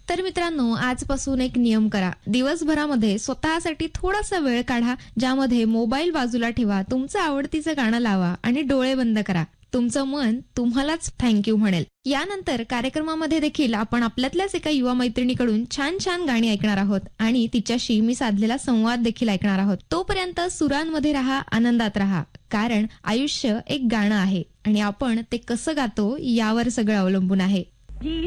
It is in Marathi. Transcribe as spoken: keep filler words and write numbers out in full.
तर मित्रांनो, आजपासून एक नियम करा. दिवसभरामध्ये स्वतःसाठी थोडासा वेळ काढा, ज्यामध्ये मोबाईल बाजूला ठेवा, तुमचं आवडतीचं गाणं लावा आणि डोळे बंद करा. तुमचं मन तुम्हालाच थँक्यू म्हणेल. यानंतर कार्यक्रमामध्ये देखील आपण आपल्यातल्याच एका युवा मैत्रिणीकडून छान छान गाणी ऐकणार आहोत आणि तिच्याशी मी साधलेला संवाद देखील ऐकणार आहोत. तोपर्यंत सुरांमध्ये राहा, आनंदात राहा, कारण आयुष्य एक गाणं आहे आणि आपण ते कसं गातो यावर सगळं अवलंबून आहे.